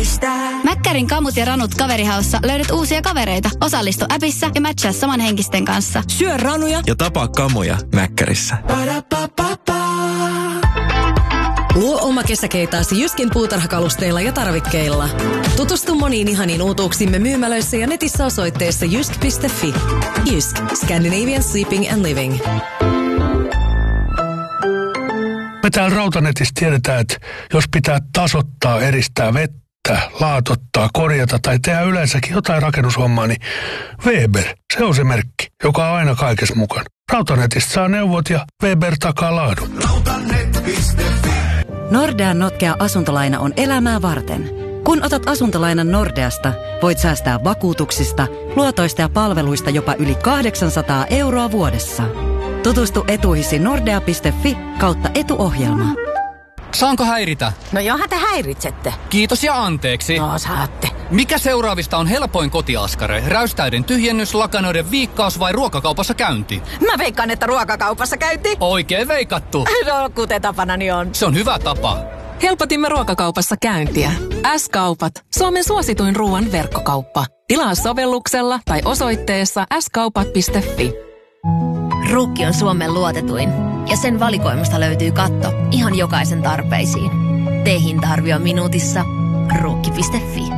Mäkkärin kamut ja ranut kaverihaussa löydät uusia kavereita. Osallistu appissa ja matchaa samanhenkisten kanssa. Syö ranuja ja tapaa kamuja Mäkkärissä. Luo oma kesäkeitaasi Jyskin puutarhakalusteilla ja tarvikkeilla. Tutustu moniin ihaniin uutuuksimme myymälöissä ja netissä osoitteessa jysk.fi. Jysk. Scandinavian Sleeping and Living. Me täällä Rautanetissä tiedetään, että jos pitää tasoittaa, eristää vettä, laatottaa, korjata tai tehdä yleensäkin jotain rakennushommaa, niin Weber, se on se merkki, joka on aina kaikessa mukana. Rautanetista saa neuvot ja Weber takaa laadun. Rautanet.fi. Nordean notkea asuntolaina on elämää varten. Kun otat asuntolainan Nordeasta, voit säästää vakuutuksista, luotoista ja palveluista jopa yli 800 € vuodessa. Tutustu etuihisi nordea.fi/etuohjelma. Saanko häiritä? No johan te häiritsette. Kiitos ja anteeksi. No saatte. Mikä seuraavista on helpoin kotiaskare? Räystäiden tyhjennys, lakanoiden viikkaus vai ruokakaupassa käynti? Mä veikkaan, että ruokakaupassa käynti. Oikein veikattu. No, kuten tapanani on. Se on hyvä tapa. Helpotimme ruokakaupassa käyntiä. S-kaupat. Suomen suosituin ruoan verkkokauppa. Tilaa sovelluksella tai osoitteessa skaupat.fi. Ruukki on Suomen luotetuin ja sen valikoimasta löytyy katto ihan jokaisen tarpeisiin. Tee hinta-arvio minuutissa. Ruukki.fi.